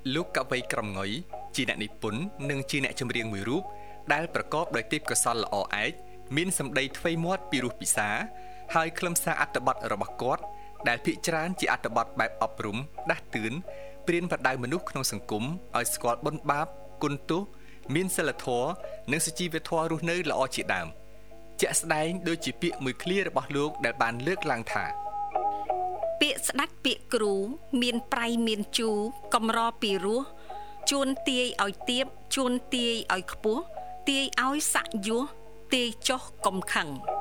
លោកកវីក្រមងុយជាអ្នកនិពន្ធនិងជាអ្នកចម្រៀងមួយរូបដែលប្រកបដោយទេពកោសល្យល្អឯកមានសម្ដីថ្វីមាត់ពីរោះពិសាហើយខ្លឹមសារអត្ថបទរបស់គាត់ដែលភាគច្រើនជាអត្ថបទបែបអប់រំដាស់តឿនព្រានប្រដៅមនុស្សក្នុងសង្គមឲ្យស្គាល់បុណ្យបាបគុណទោសមានសីលធម៌និងសុជីវធម៌រស់នៅល្អជាដើមជាក់ស្ដែងដូចជាពាក្យមួយឃ្លារបស់លោកដែលបានលើកឡើងថាពាក្យស្ដាច់ពាក្យគ្រូមានប្រៃមានជូរកំរពីរោះជួនទាយឲ្យទៀបជួនទាយឲ្យខ្ពស់ទាយឲ្យសាក់យោះទាយចុះកុំខឹង